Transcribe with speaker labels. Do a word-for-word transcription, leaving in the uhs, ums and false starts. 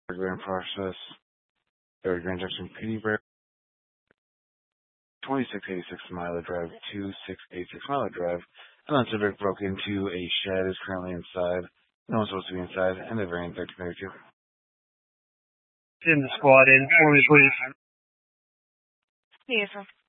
Speaker 1: Grand process. Third Grand Junction, Peterborough. twenty-six eighty-six Mile Drive, twenty-six eighty-six Mile Drive. An unsuspect broke into a shed, is currently inside. No one's supposed to be inside, and the variant thirteen thirty-two.
Speaker 2: Send the squad in for me, please.
Speaker 3: Yes, sir.